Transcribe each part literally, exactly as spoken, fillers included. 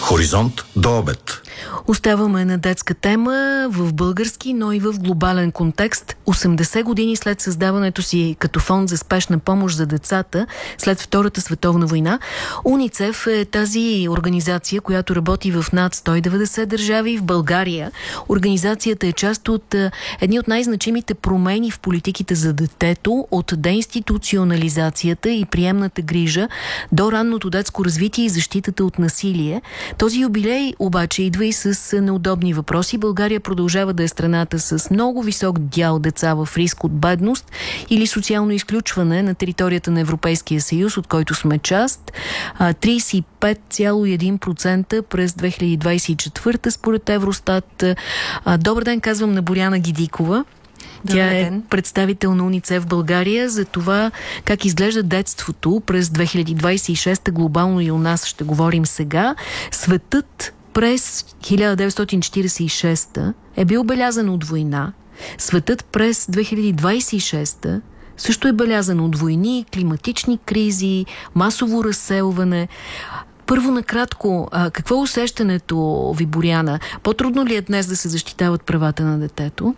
Хоризонт до обед. Оставаме на детска тема в български, но и в глобален контекст. осемдесет години след създаването си като фонд за спешна помощ за децата след Втората световна война, УНИЦЕФ е тази организация, която работи в над сто и деветдесет държави. В България организацията е част от едни от най-значимите промени в политиките за детето, от деинституционализацията и приемната грижа до ранното детско развитие и защитата от насилие. Този юбилей обаче идва и с неудобни въпроси. България продължава да е страната с много висок дял деца в риск от бедност или социално изключване на територията на Европейския съюз, от който сме част. тридесет и пет цяло и един процента през две хиляди двадесет и четвърта според Евростат. Добър ден, казвам на Боряна Гидикова. Тя е представител на УНИЦЕФ в България за това как изглежда детството през две хиляди двадесет и шеста глобално и у нас ще говорим сега. Светът през хиляда деветстотин четиридесет и шеста е бил белязан от война. Светът през две хиляди двадесет и шеста също е белязан от войни, климатични кризи, масово разселване. Първо накратко, какво е усещането ви, Боряна? По-трудно ли е днес да се защитават правата на детето?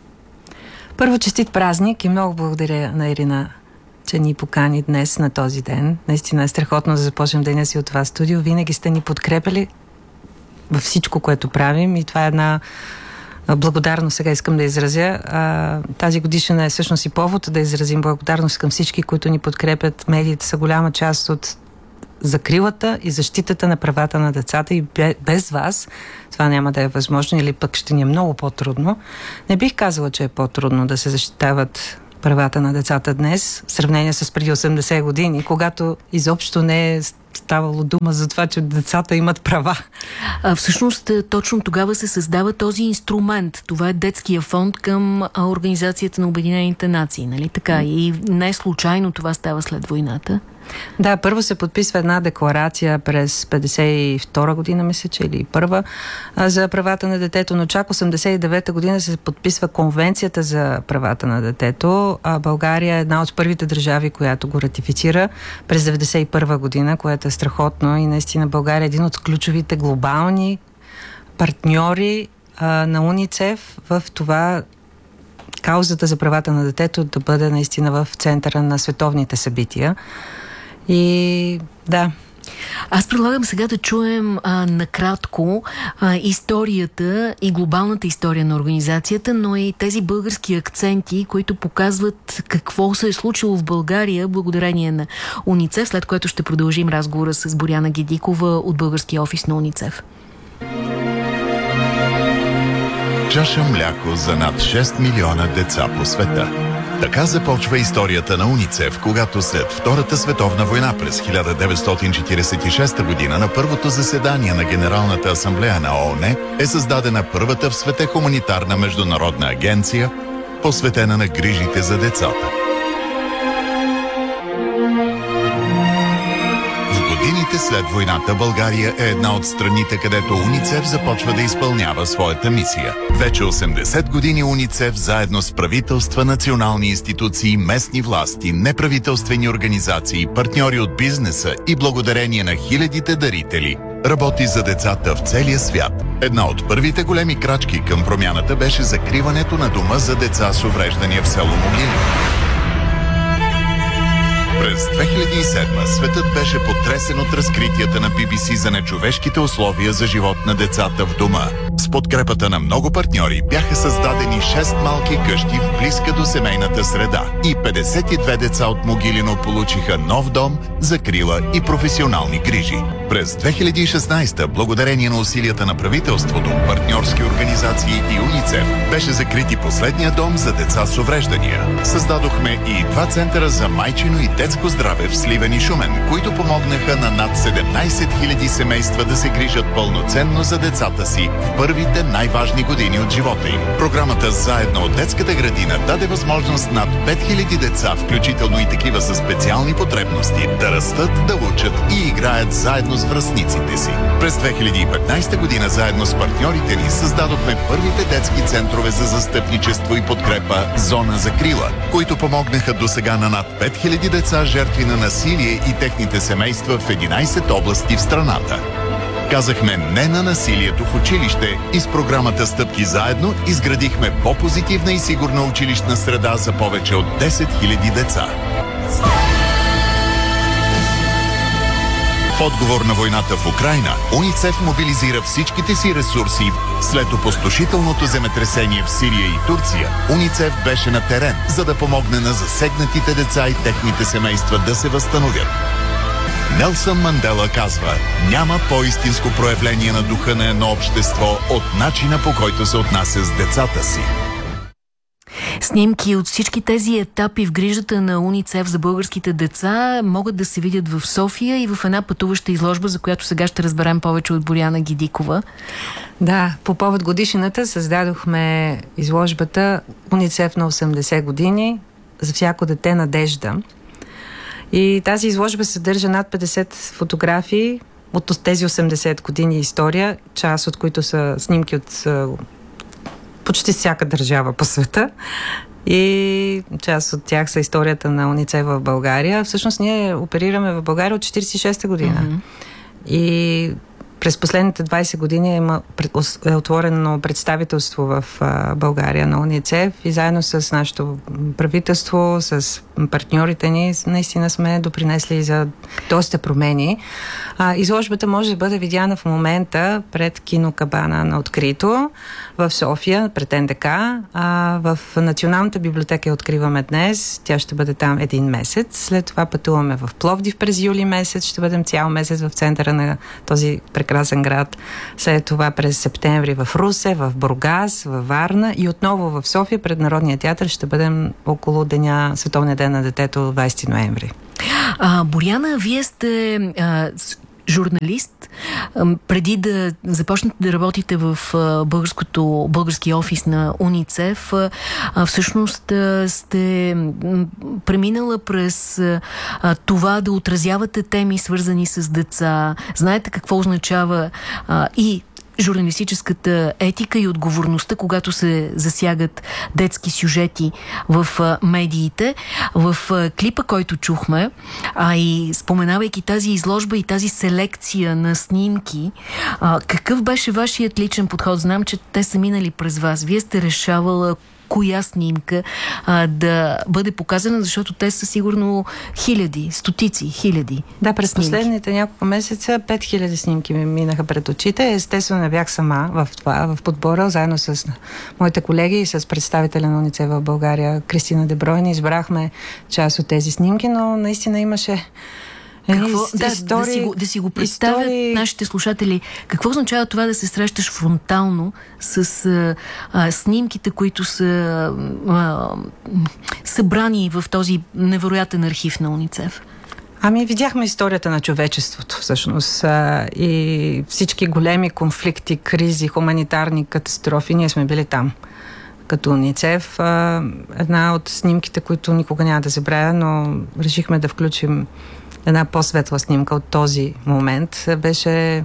Първо, честит празник и много благодаря на Ирина, че ни покани днес на този ден. Наистина е страхотно да започнем деня си от това студио. Винаги сте ни подкрепили във всичко, което правим, и това е една благодарност, сега искам да изразя. А, тази годишна е всъщност и повод да изразим благодарност към всички, които ни подкрепят. Медиите са голяма част от закрилата и защитата на правата на децата, и без вас това няма да е възможно, или пък ще ни е много по-трудно. Не бих казала, че е по-трудно да се защитават правата на децата днес, в сравнение с преди осемдесет години, когато изобщо не е ставало дума за това, че децата имат права. А, всъщност, точно тогава се създава този инструмент. Това е детския фонд към Организацията на Обединените нации, нали така? И не случайно това става след войната. Да, първо се подписва една декларация през петдесет и втора година, мисля, че или първа, за правата на детето, но чак осемдесет и девета година се подписва Конвенцията за правата на детето. А България е една от първите държави, която го ратифицира през деветдесет и първа година, което е страхотно, и наистина България е един от ключовите глобални партньори а, на УНИЦЕФ в това каузата за правата на детето да бъде наистина в центъра на световните събития. И да. Аз предлагам сега да чуем а, накратко а, историята и глобалната история на организацията, но и тези български акценти, които показват какво се е случило в България благодарение на УНИЦЕФ, след което ще продължим разговора с Боряна Гидикова от българския офис на УНИЦЕФ. Чаша мляко за над шест милиона деца по света. Така започва историята на УНИЦЕФ, когато след Втората световна война през хиляда деветстотин четиридесет и шеста година на първото заседание на Генералната асамблея на ООН е създадена първата в света хуманитарна международна агенция, посветена на грижите за децата. След войната България е една от страните, където УНИЦЕФ започва да изпълнява своята мисия. Вече осемдесет години УНИЦЕФ заедно с правителства, национални институции, местни власти, неправителствени организации, партньори от бизнеса и благодарение на хилядите дарители работи за децата в целия свят. Една от първите големи крачки към промяната беше закриването на дома за деца с увреждания в село Могилин. През две хиляди и седма светът беше потресен от разкритията на Би Би Си за нечовешките условия за живот на децата в дома. С подкрепата на много партньори бяха създадени шест малки къщи в близка до семейната среда и петдесет и две деца от Могилино получиха нов дом, закрила и професионални грижи. През две хиляди и шестнадесета, благодарение на усилията на правителството, партньорски организации и УНИЦЕФ, беше закрит и последния дом за деца с увреждания. Създадохме и два центъра за майчино и детско здраве в Сливен и Шумен, които помогнаха на над седемнадесет хиляди семейства да се грижат пълноценно за децата си в първите най-важни години от живота им. Програмата Заедно от детската градина даде възможност над пет хиляди деца, включително и такива със специални потребности, да растат, да учат и играят заедно с връстниците си. През две хиляди и петнадесета година заедно с партньорите ни създадохме първите детски центрове за застъпничество и подкрепа Зона за крила, които помогнаха до сега на над пет хиляди деца, жертви на насилие и техните семейства в единадесет области в страната. Казахме не на насилието в училище и с програмата Стъпки заедно изградихме по-позитивна и сигурна училищна среда за повече от десет хиляди деца. В отговор на войната в Украйна, УНИЦЕФ мобилизира всичките си ресурси. След опустошителното земетресение в Сирия и Турция, УНИЦЕФ беше на терен, за да помогне на засегнатите деца и техните семейства да се възстановят. Нелсън Мандела казва: няма по-истинско проявление на духа на едно общество от начина, по който се отнася с децата си. Снимки от всички тези етапи в грижата на УНИЦЕФ за българските деца могат да се видят в София и в една пътуваща изложба, за която сега ще разберем повече от Боряна Гидикова. Да, по повод годишнината създадохме изложбата УНИЦЕФ на осемдесет години, за всяко дете надежда. И тази изложба съдържа над петдесет фотографии от тези осемдесет години история, част от които са снимки от почти всяка държава по света. И част от тях са историята на УНИЦЕФ в България. Всъщност ние оперираме в България от четиридесет и шеста година. Mm-hmm. И през последните двадесет години има е отворено представителство в а, България на УНИЦЕФ и заедно с нашето правителство, с партньорите ни, наистина сме допринесли за доста промени. А, изложбата може да бъде видяна в момента пред кинокабана на открито в София, пред Н Д К. А, в Националната библиотека я откриваме днес. Тя ще бъде там един месец. След това пътуваме в Пловдив през юли месец. Ще бъдем цял месец в центъра на този прекрасен град. След това през септември в Русе, в Бургас, в Варна и отново в София пред Народния театър ще бъдем около деня, Световния ден на детето, двадесети ноември. А, Боряна, вие сте а, журналист. А, преди да започнете да работите в а, българското, български офис на УНИЦЕФ, а, всъщност а, сте м, преминала през а, това да отразявате теми, свързани с деца. Знаете какво означава а, и журналистическата етика и отговорността, когато се засягат детски сюжети в а, медиите. В а, клипа, който чухме, а и споменавайки тази изложба и тази селекция на снимки, а, какъв беше вашият личен подход? Знам, че те са минали през вас. Вие сте решавала коя снимка а, да бъде показана, защото те са сигурно хиляди, стотици, хиляди. Да, през снимки. Последните няколко месеца пет хиляди снимки ми минаха пред очите. Естествено не бях сама в това, в подбора, заедно с моите колеги и с представителя на УНИЦЕФ в България Кристина Дебройн. Избрахме част от тези снимки, но наистина имаше Какво, да, истории, да, си го, да си го представят истории... нашите слушатели. Какво означава това да се срещаш фронтално с а, а, снимките, които са а, събрани в този невероятен архив на УНИЦЕФ? Ами, видяхме историята на човечеството, всъщност. А, и всички големи конфликти, кризи, хуманитарни катастрофи. Ние сме били там. Като УНИЦЕФ. А, една от снимките, които никога няма да забравя, но решихме да включим една по-светла снимка от този момент, беше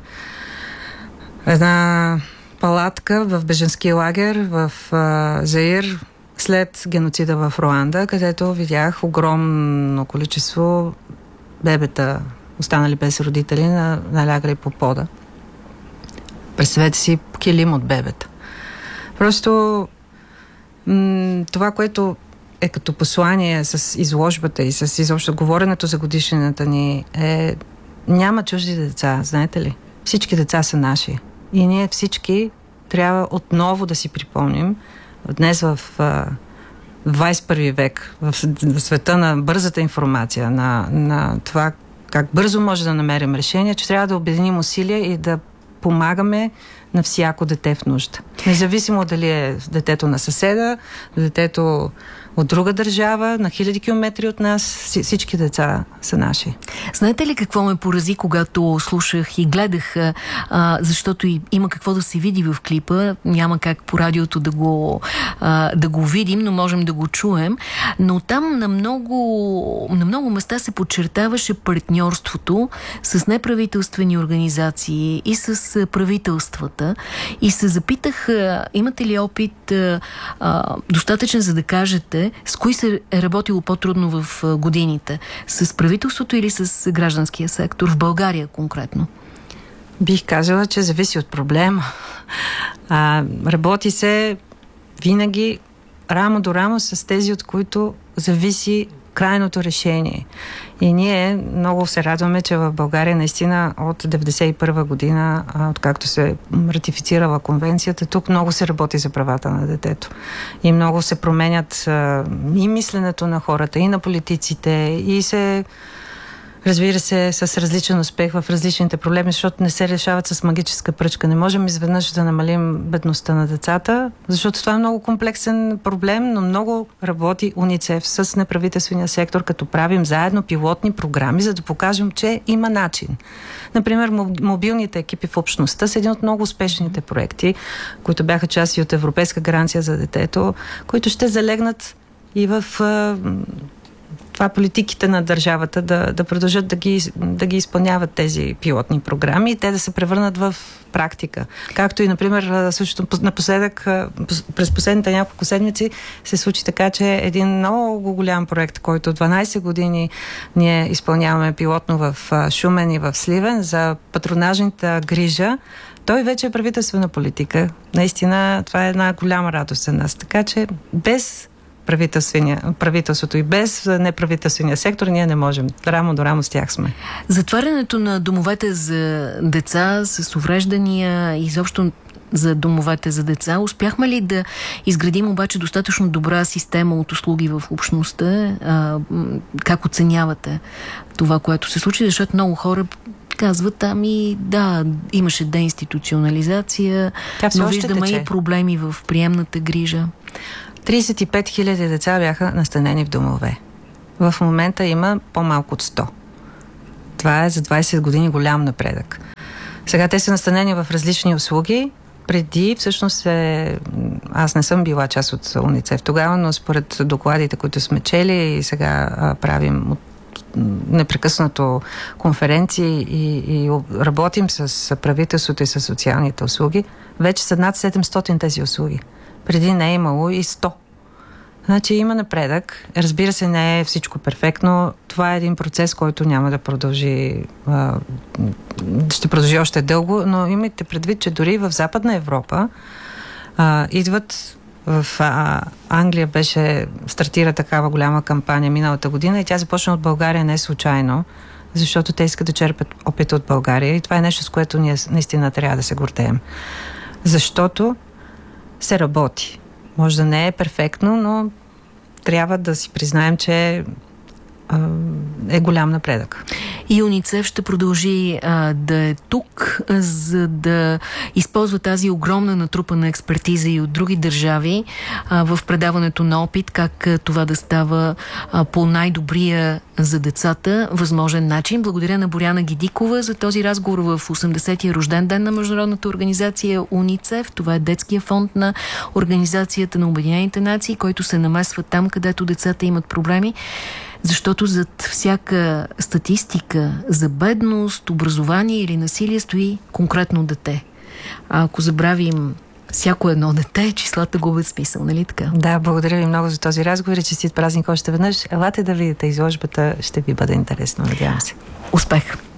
една палатка в бежански лагер в а, Заир след геноцида в Руанда, където видях огромно количество бебета, останали без родители, на, налягали по пода. Представете си килим от бебета. Просто м- това, което е като послание с изложбата и с изобщо говоренето за годишнината ни е: няма чужди деца, знаете ли? Всички деца са наши. И ние всички трябва отново да си припомним днес в двадесет и първи век, в света на бързата информация, на, на това как бързо може да намерим решение, че трябва да обединим усилия и да помагаме на всяко дете в нужда. Независимо дали е детето на съседа, детето от друга държава, на хиляди километри от нас, всички деца са наши. Знаете ли какво ме порази, когато слушах и гледах, а, защото и, има какво да се види в клипа, няма как по радиото да го, а, да го видим, но можем да го чуем, но там на много, на много места се подчертаваше партньорството с неправителствени организации и с правителствата и се запитах, а, имате ли опит а, а, достатъчен, за да кажете с кои се е работило по-трудно в годините? С правителството или с гражданския сектор? В България конкретно? Бих казала, че зависи от проблема. А, работи се винаги рамо до рамо с тези, от които зависи крайното решение. И ние много се радваме, че в България наистина от деветдесет и първа година, откакто се ратифицирала конвенцията, тук много се работи за правата на детето. И много се променят и мисленето на хората, и на политиците, и се, разбира се, с различен успех в различните проблеми, защото не се решават с магическа пръчка. Не можем изведнъж да намалим бедността на децата, защото това е много комплексен проблем, но много работи УНИЦЕФ с неправителствения сектор, като правим заедно пилотни програми, за да покажем, че има начин. Например, мобилните екипи в общността са един от много успешните проекти, които бяха части от Европейска гаранция за детето, които ще залегнат и в това политиките на държавата да, да продължат да ги, да ги изпълняват тези пилотни програми и те да се превърнат в практика. Както и, например, също напоследък, през последните няколко седмици се случи така, че един много голям проект, който дванайсет години ние изпълняваме пилотно в Шумен и в Сливен за патронажната грижа, той вече е правителствена политика. Наистина, това е една голяма радост за нас. Така че без правителството и без неправителствения сектор ние не можем. Рамо до рамо с тях сме. Затварянето на домовете за деца с увреждания, изобщо за домовете за деца, успяхме ли да изградим обаче достатъчно добра система от услуги в общността? А, как оценявате това, което се случи? Защото много хора казват, ами да, имаше деинституционализация, но виждаме и проблеми в приемната грижа. трийсет и пет хиляди деца бяха настанени в домове. В момента има по-малко от сто. Това е за двайсет години голям напредък. Сега те са настанени в различни услуги. Преди, всъщност, е... аз не съм била част от УНИЦЕФ тогава, но според докладите, които сме чели и сега а, правим от непрекъснато конференции и, и работим с правителството и с социалните услуги, вече са над седемстотин тези услуги. Преди не е имало и сто. Значи има напредък. Разбира се, не е всичко перфектно. Това е един процес, който няма да продължи, а, ще продължи още дълго, но имайте предвид, че дори в Западна Европа а, идват в а, Англия беше стартира такава голяма кампания миналата година и тя започна от България не случайно, защото те искат да черпят опит от България и това е нещо, с което ние наистина трябва да се гордеем. Защото се работи. Може да не е перфектно, но трябва да си признаем, че е голям напредък. И УНИЦЕФ ще продължи а, да е тук, за да използва тази огромна натрупана експертиза и от други държави а, в предаването на опит, как а, това да става а, по най-добрия за децата възможен начин. Благодаря на Боряна Гидикова за този разговор в осемдесетия рожден ден на Международната организация УНИЦЕФ. Това е детския фонд на Организацията на Обединените нации, който се намесва там, където децата имат проблеми. Защото зад всяка статистика за бедност, образование или насилие стои конкретно дете. А ако забравим всяко едно дете, числата губят смисъл, нали така? Да, благодаря ви много за този разговор и честит празник още веднъж. Елате да видите изложбата, ще ви бъде интересно, надявам се. Успех!